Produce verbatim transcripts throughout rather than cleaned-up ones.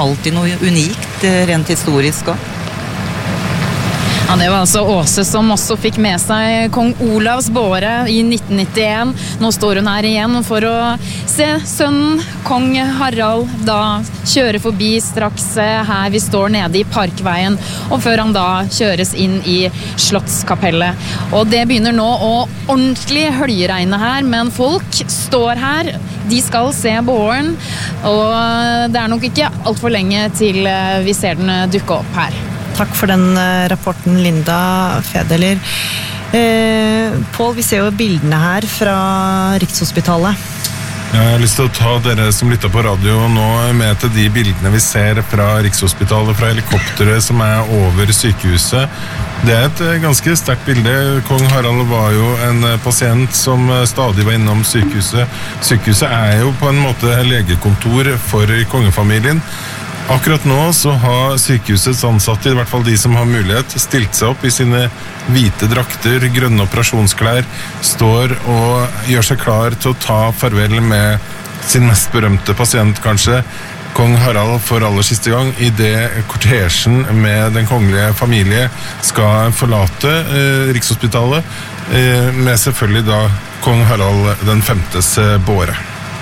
alltid noe unikt, rent historisk også. Ja, det var altså Åse som også fikk med seg kong Olavs båre i nitten nittien. Nå står hun her igjen for å se sønnen, kong Harald, da kjøre forbi straks her vi står nede i Parkveien, og før han da kjøres inn i Slottskapellet. Og det begynner nå å ordentlig høljeregne her, men folk står her, de skal se båren, og det er nok ikke alt for lenge til vi ser den dukke opp her. Takk for den rapporten, Linda Fedeler. Eh, Pål, vi ser jo bildene her fra Rikshospitalet. Jeg har lyst til å ta dere som lytter på radio nå med til de bildene vi ser fra Rikshospitalet, fra helikopteret som er over sykehuset. Det er et ganske sterkt bilde. Kong Harald var jo en pasient som stadig var innom sykehuset. Sykehuset er jo på en måte legekontor for kongefamilien. Akkurat nå så har sykehusets ansatte, i hvert fall de som har mulighet, stilt seg opp i sine hvite drakter, grønne operasjonsklær, står og gjør seg klar til å ta farvel med sin mest berømte pasient, kanskje, kong Harald, for aller siste gang, i det kortesjen med den kongelige familie skal forlate eh, Rikshospitalet, eh, med selvfølgelig da kong Harald den femtes båre.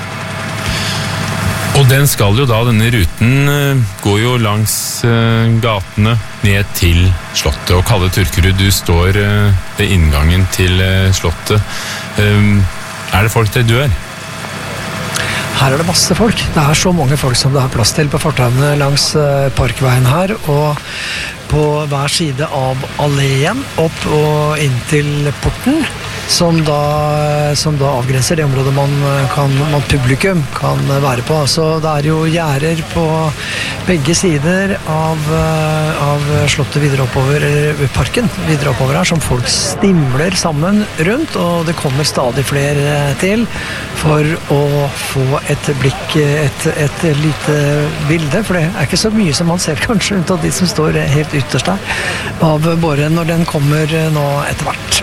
Og den skal jo da, denne ruten går jo langs gatene ned til slottet. Og Kalle Turkerud, du står ved inngangen til slottet. Er det folk der du er? Her er det masse folk. Det er så mange folk som det har plass til på fortauene langs Parkveien her, og på hver side av alleen opp og inn til porten, som da, som da avgrenser det området man, kan, man publikum kan være på. Så det er jo gjerder på begge sider av, av slottet videre oppover, eller parken videre oppover her, som folk stimler sammen rundt, og det kommer stadig flere til for å få et blikk, et, et lite bilde, for det er ikke så mye som man ser kanskje rundt av de som står helt ytterst der, av båren når den kommer nå etter hvert.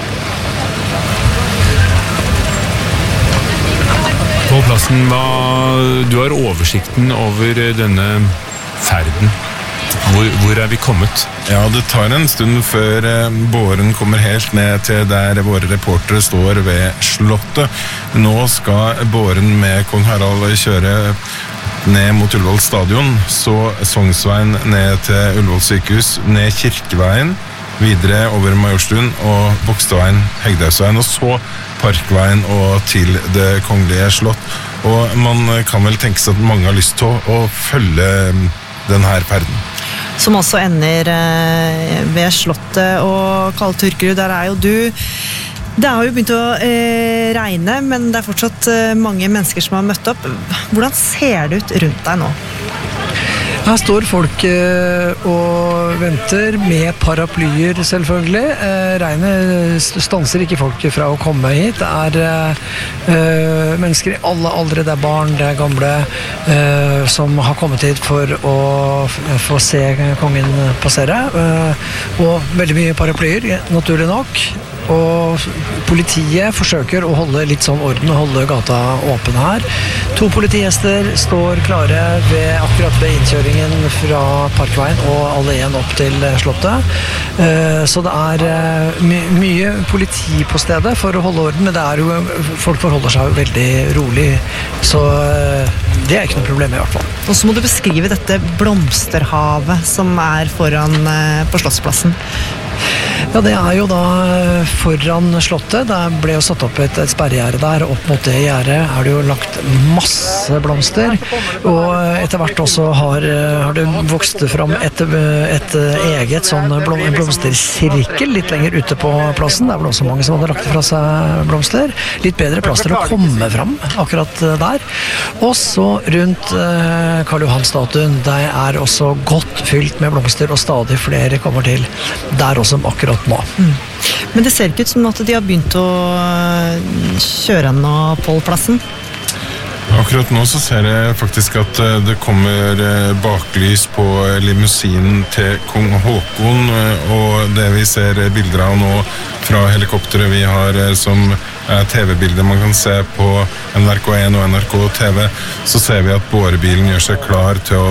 På plassen, hva, du har oversikten over denne ferden. Hvor, hvor er vi kommet? Ja, det tar en stund før båren kommer helt ned til der våre reportere står ved slottet. Nå skal båren med kong Harald kjøre ned mot Ullevål stadion, så Sognsveien ned til Ullevål sykehus, ned Kirkeveien, videre over Majorstuen og Bogstadveien, Hegdehaugsveien, og så Parkveien og til det kongelige slott. Og man kan vel tenke seg at mange har lyst til å følge denne ferden. Som også ender ved slottet, og Kalle Turkerud, der er jo du. Det har jo begynt å eh, regne, men det er fortsatt eh, mange mennesker som har møtt opp. Hvordan ser det ut rundt deg nå? Her står folk eh, og venter med paraplyer, selvfølgelig. Eh, regnet stanser ikke folk fra å komme hit. Det er eh, mennesker i alle aldre, det er barn, det er gamle, eh, som har kommet hit for å få se kongen passere. Eh, og veldig mye paraplyer, naturlig nok. Og politiet forsøker å holde litt sånn orden og holde gata åpen her. To politihester står klare ved, akkurat ved innkjøringen fra Parkveien og alleen opp til slottet. Så det er my mye politi på stedet for å holde orden, men det er jo, folk forholder seg veldig rolig, så det er ikke noe problem i hvert fall. Og så må du beskrive dette blomsterhavet som er foran på Slottsplassen. Ja, det er jo da foran slottet. Det ble jo satt opp et, et sperregjerde der. Opp mot det gjerdet er det jo lagt masse blomster. Og etter hvert også har, har det vokst fram et, et eget sånn blom, blomstersirkel litt lenger ute på plassen. Det er vel også mange som hadde lagt fra seg blomster. Litt bedre plass til å komme fram akkurat der. Og så rundt eh, Karl Johan-statuen, det er også godt fylt med blomster, og stadig flere kommer til der også akkurat nå. Mm. Men det ser ikke ut som at de har begynt å kjøre nå på plassen. Akkurat nå så ser jeg faktisk at det kommer baklys på limousinen til kong Håkon, og det vi ser bilder av nå fra helikopteret vi har som er T V-bilder man kan se på N R K en og N R K T V, så ser vi at bårebilen gjør seg klar til å